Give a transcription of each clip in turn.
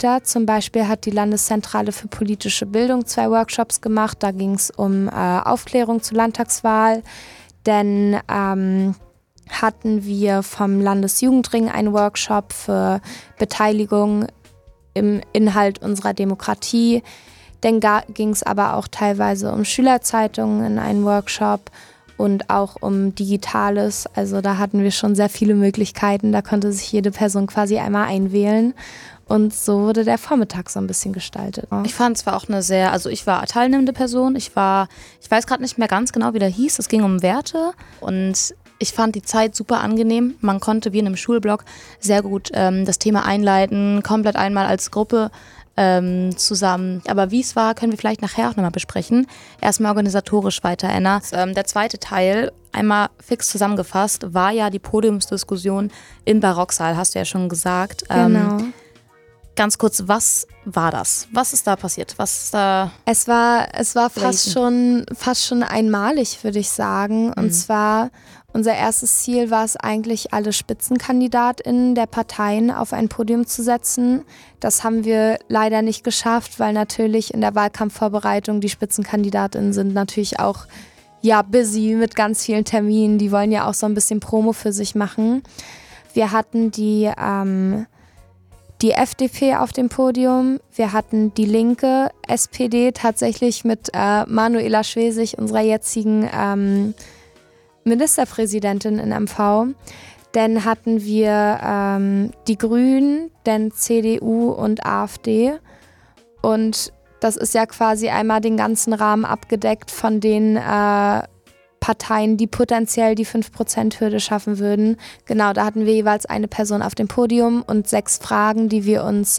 öfter. Zum Beispiel hat die Landeszentrale für politische Bildung 2 Workshops gemacht. Da ging es um Aufklärung zur Landtagswahl. Dann hatten wir vom Landesjugendring einen Workshop für Beteiligung im Inhalt unserer Demokratie. Dann ging es aber auch teilweise um Schülerzeitungen in einem Workshop und auch um Digitales. Also da hatten wir schon sehr viele Möglichkeiten. Da konnte sich jede Person quasi einmal einwählen. Und so wurde der Vormittag so ein bisschen gestaltet. Ich fand es war auch ich war teilnehmende Person. Ich weiß gerade nicht mehr ganz genau, wie der hieß. Es ging um Werte und ich fand die Zeit super angenehm. Man konnte wie in einem Schulblock sehr gut das Thema einleiten, komplett einmal als Gruppe zusammen. Aber wie es war, können wir vielleicht nachher auch nochmal besprechen. Erstmal organisatorisch weiter, Anna. Der zweite Teil, einmal fix zusammengefasst, war ja die Podiumsdiskussion im Barocksaal, hast du ja schon gesagt. Genau. Ganz kurz, was war das? Was ist da passiert? Was ist da? Es war fast schon einmalig, würde ich sagen. Und zwar, unser erstes Ziel war es eigentlich, alle SpitzenkandidatInnen der Parteien auf ein Podium zu setzen. Das haben wir leider nicht geschafft, weil natürlich in der Wahlkampfvorbereitung die SpitzenkandidatInnen sind natürlich auch busy mit ganz vielen Terminen. Die wollen ja auch so ein bisschen Promo für sich machen. Wir hatten die FDP auf dem Podium, wir hatten die Linke, SPD tatsächlich mit Manuela Schwesig, unserer jetzigen Ministerpräsidentin in MV. Dann hatten wir die Grünen, dann CDU und AfD. Und das ist ja quasi einmal den ganzen Rahmen abgedeckt von den Parteien, die potenziell die 5%-Hürde schaffen würden. Genau, da hatten wir jeweils eine Person auf dem Podium und 6 Fragen, die wir uns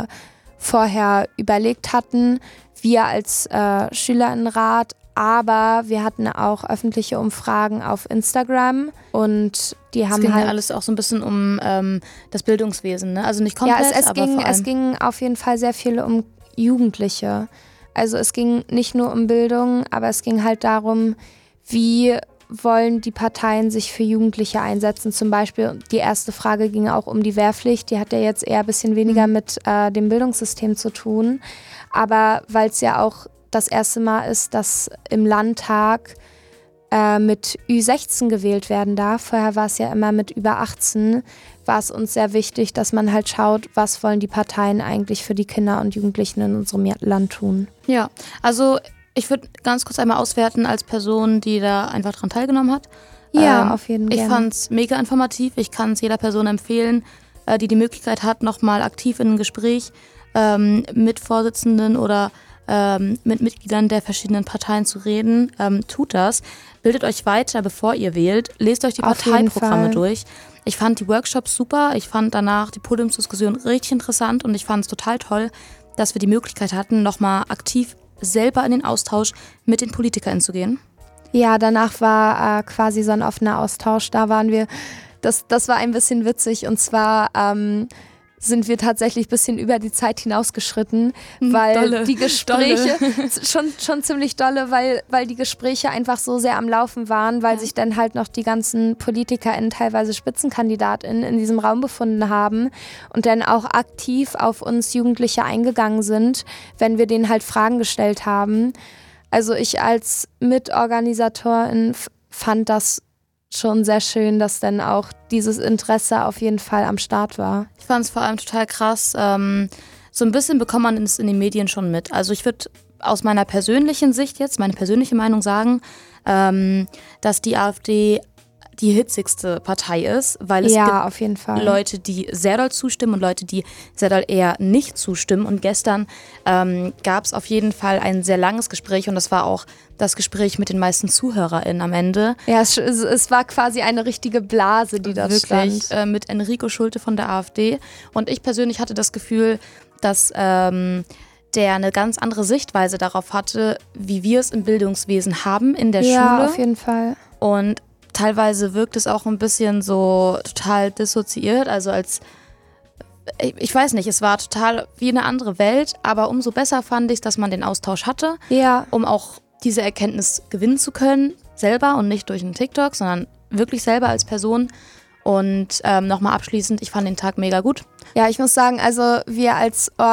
vorher überlegt hatten. Wir als SchülerInnenrat, aber wir hatten auch öffentliche Umfragen auf Instagram und die haben es ging ja alles auch so ein bisschen um das Bildungswesen, ne? Also nicht komplett, aber vor allem. Es ging auf jeden Fall sehr viel um Jugendliche. Also es ging nicht nur um Bildung, aber es ging halt darum, wie wollen die Parteien sich für Jugendliche einsetzen? Zum Beispiel, die erste Frage ging auch um die Wehrpflicht. Die hat ja jetzt eher ein bisschen weniger mit dem Bildungssystem zu tun. Aber weil es ja auch das erste Mal ist, dass im Landtag mit Ü16 gewählt werden darf. Vorher war es ja immer mit über 18. War es uns sehr wichtig, dass man halt schaut, was wollen die Parteien eigentlich für die Kinder und Jugendlichen in unserem Land tun. Ja, also ich würde ganz kurz einmal auswerten als Person, die da einfach dran teilgenommen hat. Ja, auf jeden Fall. Ich fand es mega informativ. Ich kann es jeder Person empfehlen, die Möglichkeit hat, nochmal aktiv in ein Gespräch mit Vorsitzenden oder mit Mitgliedern der verschiedenen Parteien zu reden. Tut das. Bildet euch weiter, bevor ihr wählt. Lest euch die Parteiprogramme durch. Ich fand die Workshops super. Ich fand danach die Podiumsdiskussion richtig interessant und ich fand es total toll, dass wir die Möglichkeit hatten, nochmal aktiv selber in den Austausch mit den PolitikerInnen zu gehen. Ja, danach war quasi so ein offener Austausch. Da waren wir, das war ein bisschen witzig und zwar sind wir tatsächlich ein bisschen über die Zeit hinausgeschritten, weil die Gespräche, schon ziemlich dolle, weil die Gespräche einfach so sehr am Laufen waren, weil sich dann halt noch die ganzen PolitikerInnen, teilweise SpitzenkandidatInnen in diesem Raum befunden haben und dann auch aktiv auf uns Jugendliche eingegangen sind, wenn wir denen halt Fragen gestellt haben. Also ich als Mitorganisatorin fand das schon sehr schön, dass dann auch dieses Interesse auf jeden Fall am Start war. Ich fand es vor allem total krass. So ein bisschen bekommt man es in den Medien schon mit. Also ich würde aus meiner persönlichen Sicht jetzt, meine persönliche Meinung sagen, dass die AfD die hitzigste Partei ist, weil es gibt auf jeden Fall Leute, die sehr doll zustimmen und Leute, die sehr doll eher nicht zustimmen. Und gestern gab es auf jeden Fall ein sehr langes Gespräch und das war auch das Gespräch mit den meisten ZuhörerInnen am Ende. Ja, es war quasi eine richtige Blase, die dort stand. Mit Enrico Schulte von der AfD. Und ich persönlich hatte das Gefühl, dass der eine ganz andere Sichtweise darauf hatte, wie wir es im Bildungswesen haben in der Schule. Ja, auf jeden Fall. Und teilweise wirkt es auch ein bisschen so total dissoziiert, also als, ich weiß nicht, es war total wie eine andere Welt, aber umso besser fand ich es, dass man den Austausch hatte, um auch diese Erkenntnis gewinnen zu können, selber und nicht durch einen TikTok, sondern wirklich selber als Person. Und nochmal abschließend, ich fand den Tag mega gut. Ja, ich muss sagen, also wir als